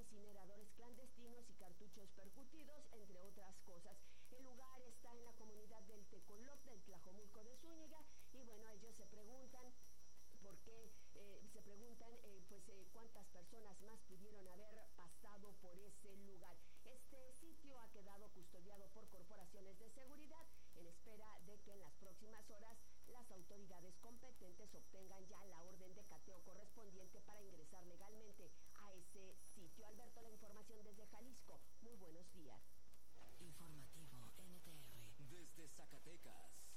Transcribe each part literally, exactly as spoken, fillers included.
incineradores clandestinos y cartuchos percutidos, entre otras cosas. El lugar está en la comunidad del Tecoloc, del Tlajomulco de Zúñiga, y bueno, ellos se preguntan por qué, eh, se preguntan eh, pues eh, cuántas personas más pudieron haber pasado por ese lugar. Este sitio ha quedado custodiado por corporaciones de seguridad en espera de que en las próximas horas las autoridades competentes obtengan ya la orden de cateo correspondiente para ingresar legalmente a ese sitio. Alberto, la información desde Jalisco. Muy buenos días. Informativo N T R desde Zacatecas.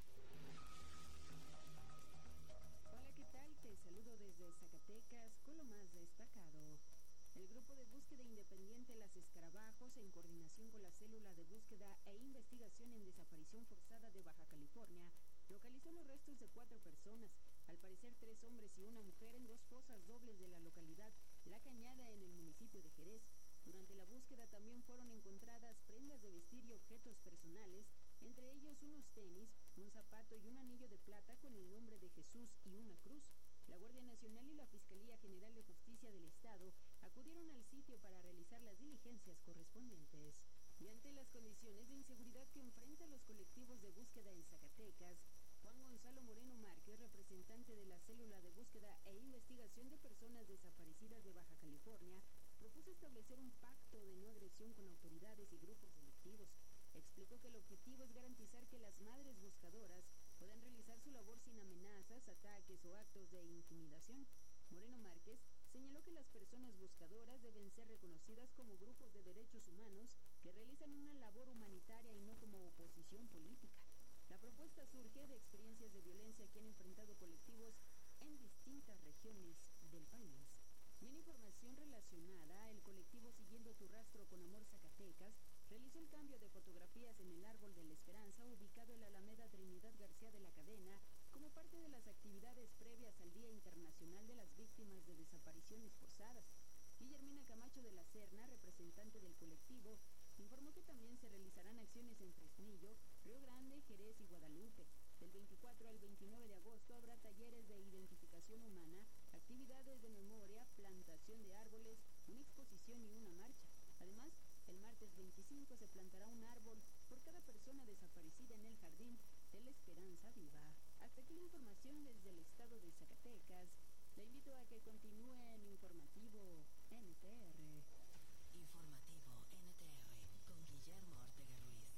Hola, ¿qué tal? Te saludo desde Zacatecas con lo más destacado. El Grupo de Búsqueda Independiente Las Escarabajos, en coordinación con la Célula de Búsqueda e Investigación en Desaparición Forzada de Baja California, localizó los restos de cuatro personas, al parecer tres hombres y una mujer, en dos fosas dobles de la localidad La Cañada, en el municipio de Jerez. Durante la búsqueda también fueron encontradas prendas de vestir y objetos personales, entre ellos unos tenis, un zapato y un anillo de plata con el nombre de Jesús y una cruz. La Guardia Nacional y la Fiscalía General de Justicia del Estado acudieron al sitio para realizar las diligencias correspondientes. Y ante las condiciones de inseguridad que enfrentan los colectivos de búsqueda en Zacatecas, Juan Gonzalo Moreno Márquez, representante de la Célula de Búsqueda e Investigación de Personas Desaparecidas de Baja California, propuso establecer un pacto de no agresión con autoridades y grupos delictivos. Explicó que el objetivo es garantizar que las madres buscadoras puedan realizar su labor sin amenazas, ataques o actos de intimidación. Moreno Márquez señaló que las personas buscadoras deben ser reconocidas como grupos de derechos humanos que realizan una labor humanitaria y no como oposición política. La propuesta surge de experiencias de violencia que han enfrentado colectivos en distintas regiones del país. Y en información relacionada, el colectivo Siguiendo tu Rastro con Amor Zacatecas realizó el cambio de fotografías en el Árbol de la Esperanza, ubicado en la Alameda Trinidad García de la Cadena, como parte de las actividades previas al Día Internacional de las Víctimas de Desapariciones Forzadas. Guillermina Camacho de la Serna, representante del colectivo, informó que también se realizarán acciones en Fresnillo, Río Grande, Jerez y Guadalupe. Del veinticuatro al veintinueve de agosto habrá talleres de identificación humana, actividades de memoria, plantación de árboles, una exposición y una marcha. Además, el martes veinticinco se plantará un árbol por cada persona desaparecida en el Jardín de la Esperanza Viva. Hasta aquí la información desde el estado de Zacatecas. Le invito a que continúe en Informativo N T R. Informativo N T R con Guillermo Ortega Ruiz.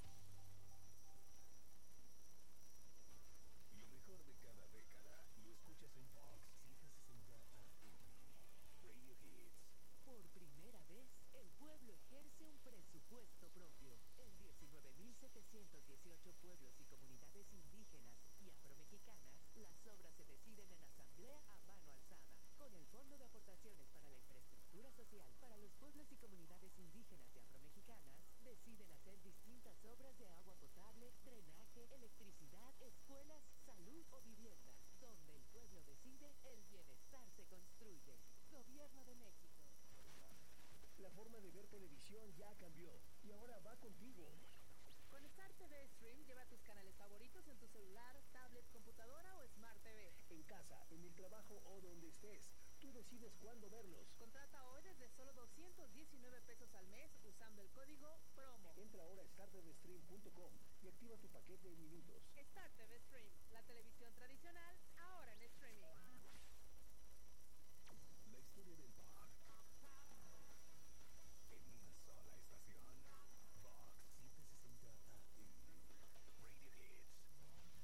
Lo mejor de cada década lo escuchas en Fox setecientos sesenta A M. Radio Hits. Por primera vez, el pueblo ejerce un presupuesto propio. En diecinueve mil setecientos dieciocho pueblos y comunidades indígenas y afromexicanas, las obras se deciden en asamblea a mano alzada. Con el Fondo de Aportaciones para la Infraestructura Social para los pueblos y comunidades indígenas y afromexicanas, deciden hacer distintas obras de agua potable, drenaje, electricidad, escuelas, salud o vivienda. Donde el pueblo decide, el bienestar se construye. Gobierno de México. La forma de ver televisión ya cambió y ahora va contigo. Con Star T V Stream, lleva tus canales favoritos en tu celular, tablet, computadora o Smart T V. En casa, en el trabajo o donde estés, tú decides cuándo verlos. Contrata hoy desde solo doscientos diecinueve pesos al mes usando el código